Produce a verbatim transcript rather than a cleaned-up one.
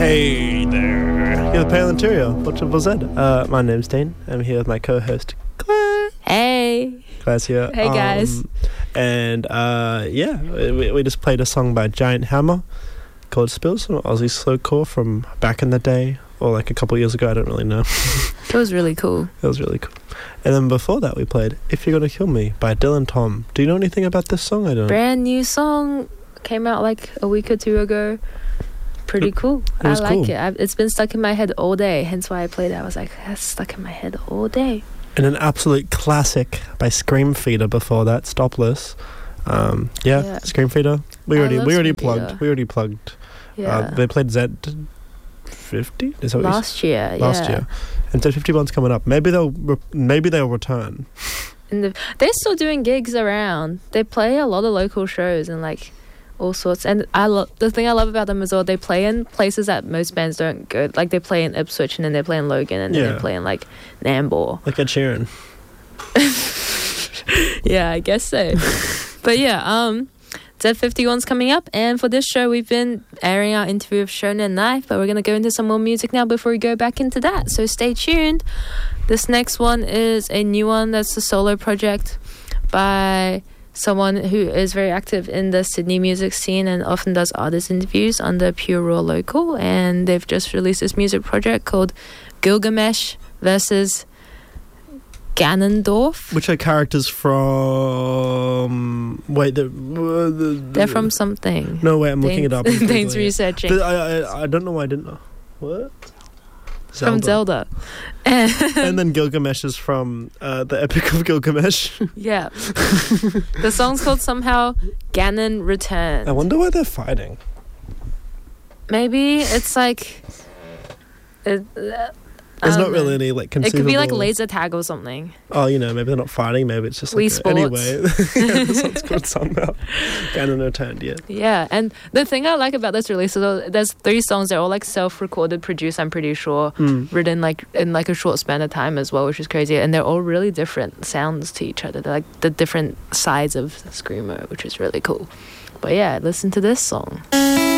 Hey there. You're the Pale Interior. What was that? Uh, my name's Dean. I'm here with my co-host, Claire. Hey. Claire's here. Hey, guys. Um, and, uh, yeah, we, we just played a song by Giant Hammer called Spills, some Aussie slowcore from back in the day, or like a couple of years ago, I don't really know. It was really cool. It was really cool. And then before that, we played If You're Gonna Kill Me by Dylan Tom. Do you know anything about this song? I don't. Brand new song. Came out like a week or two ago. Pretty cool. It was I like cool. it. I've, it's been stuck in my head all day. Hence why I played it. I was like, that's stuck in my head all day. And an absolute classic by Scream Feeder before that, Stopless. Um, yeah, Yeah. Scream Feeder. We I already love we already Scream plugged. Feeder. We already plugged. Yeah. Uh, they played Z fifty. Is that what you Last year. last yeah. year, and Z fifty-one's coming up. Maybe they'll re- maybe they'll return. And the, they're still doing gigs around. They play a lot of local shows and like all sorts. And I lo- the thing I love about them is well, they play in places that most bands don't go. Like they play in Ipswich and then they play in Logan and then Yeah. they play in like Nambour. Like Ed Sheeran. Yeah, I guess so. But yeah, um, Z fifty-one's coming up, and for this show, we've been airing our interview with Shonen Knife, but we're going to go into some more music now before we go back into that. So stay tuned. This next one is a new one that's a solo project by someone who is very active in the Sydney music scene and often does artist interviews under Pure Raw Local, and they've just released this music project called Gilgamesh versus Ganondorf. Which are characters from? Wait, the, uh, the They're from something. No, wait, I'm looking it up. I'm Dane's Googling it. researching. But I, I I don't know why I didn't know. What? From Zelda. And then Gilgamesh is from uh, the Epic of Gilgamesh. Yeah. The song's called somehow Ganon Returns. I wonder why they're fighting. Maybe it's like... It, uh, There's I not don't really know. any like It conceivable... could be like laser tag or something. Oh, you know, maybe they're not fighting. Maybe it's just like... Wii a- Sports. Anyway, yeah, the song's called somehow. Ganon Returned, yeah. Yeah, and the thing I like about this release is there's three songs. They're all like self-recorded, produced, I'm pretty sure, Mm. written like in like a short span of time as well, which is crazy. And they're all really different sounds to each other. They're like the different sides of Screamo, which is really cool. But yeah, listen to this song.